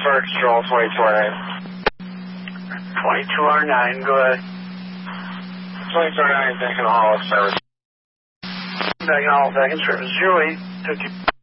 First Control 22R9. 22R9, go ahead. 22R9, taking all of service. Taking all of second service. 08, 50.